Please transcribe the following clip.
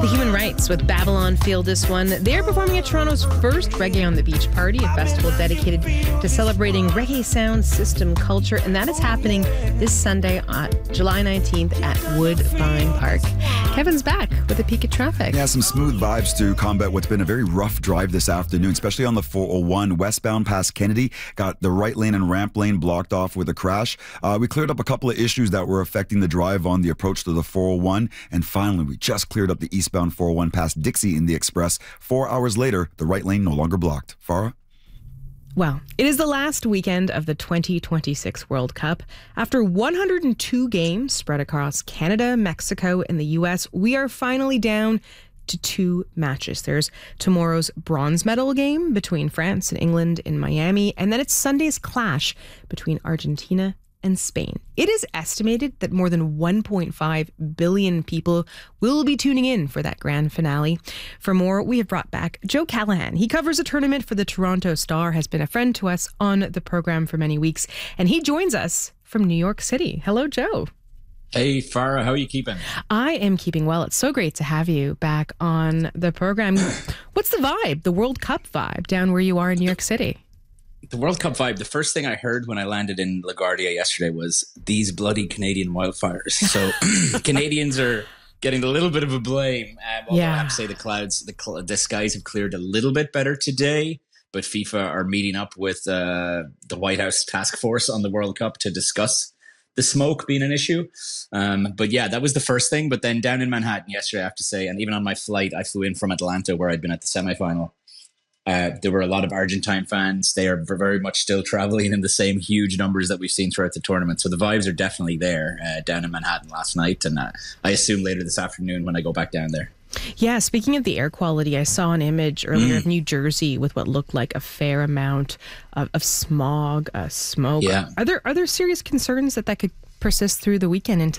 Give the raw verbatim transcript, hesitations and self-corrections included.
The Human Rights with Babylon Field this one. They're performing at Toronto's first Reggae on the Beach party, a festival dedicated to celebrating reggae sound system culture, and that is happening this Sunday on July nineteenth at Woodbine Park. Kevin's back with a peek at traffic. Yeah, some smooth vibes to combat what's been a very rough drive this afternoon, especially on the four oh one westbound past Kennedy. Got the right lane and ramp lane blocked off with a crash. Uh, we cleared up a couple of issues that were affecting the drive on the approach to the four oh one, and finally we just cleared up the eastbound four oh one past Dixie in the Express. Four hours later, the right lane no longer blocked. Farah? Well, it is the last weekend of the twenty twenty-six World Cup. After one hundred two games spread across Canada, Mexico, and the U S, we are finally down to two matches. There's tomorrow's bronze medal game between France and England in Miami, and then it's Sunday's clash between Argentina and Spain. It is estimated that more than one point five billion people will be tuning in for that grand finale. For more, we have brought back Joe Callahan. He covers a tournament for the Toronto Star, has been a friend to us on the program for many weeks, and he joins us from New York City. Hello, Joe. Hey, Farah, how are you keeping? I am keeping well. It's so great to have you back on the program. What's the vibe, the World Cup vibe down where you are in New York City? The World Cup vibe, the first thing I heard when I landed in LaGuardia yesterday was these bloody Canadian wildfires. So Canadians are getting a little bit of a blame. Um, although Yeah. I have to say the clouds, the, cl- the skies have cleared a little bit better today. But FIFA are meeting up with uh, the White House task force on the World Cup to discuss the smoke being an issue. Um, but yeah, that was the first thing. But then down in Manhattan yesterday, I have to say, and even on my flight, I flew in from Atlanta where I'd been at the semifinal. Uh, there were a lot of Argentine fans. They are very much still traveling in the same huge numbers that we've seen throughout the tournament. So the vibes are definitely there uh, down in Manhattan last night. And uh, I assume later this afternoon when I go back down there. Yeah, speaking of the air quality, I saw an image earlier Mm. of New Jersey with what looked like a fair amount of, of smog, uh, smoke. Yeah. Are there are there serious concerns that that could persist through the weekend into